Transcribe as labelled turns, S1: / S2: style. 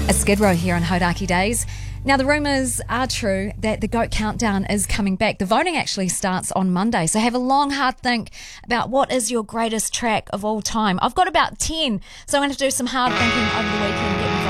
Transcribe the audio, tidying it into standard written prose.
S1: A Skid Row here on Hodaki Days. Now, the rumours are true that the GOAT Countdown is coming back. The voting actually starts on Monday, so have a long, hard think about what is your greatest track of all time. I've got about 10, so I'm going to have to do some hard thinking over the weekend, get